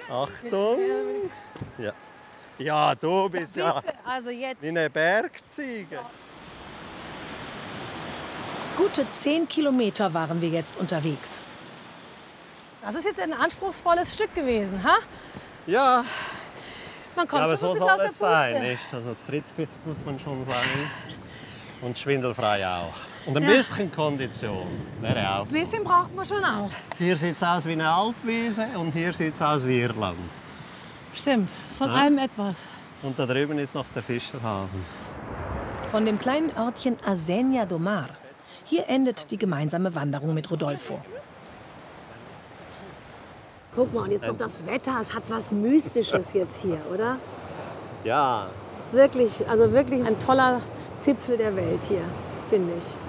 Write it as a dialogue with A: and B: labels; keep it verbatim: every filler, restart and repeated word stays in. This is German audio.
A: Achtung. Ja, ja du bist ja,
B: Bitte, also jetzt.
A: wie eine Bergziege.
C: Gute zehn Kilometer waren wir jetzt unterwegs.
B: Das ist jetzt ein anspruchsvolles Stück gewesen, ha?
A: Ja,
B: Man kommt
A: ja aber
B: schon
A: so
B: ein bisschen
A: soll
B: aus
A: es
B: der Puste.
A: sein, nicht? Also trittfest muss man schon sein. Und schwindelfrei auch. Und ein
B: Ja.
A: bisschen Kondition wäre auch.
B: Ein bisschen braucht man schon auch.
A: Hier sieht es aus wie eine Alpwiese und hier sieht es aus wie Irland.
B: Stimmt, ist von
A: Ja.
B: allem etwas.
A: Und da drüben ist noch der Fischerhafen.
C: Von dem kleinen Örtchen Asenja do Mar. Hier endet die gemeinsame Wanderung mit Rodolfo.
B: Guck mal, und jetzt noch das Wetter. Es hat was Mystisches jetzt hier, oder?
A: Ja,
B: Es ist wirklich, also wirklich ein toller Zipfel der Welt hier, finde ich.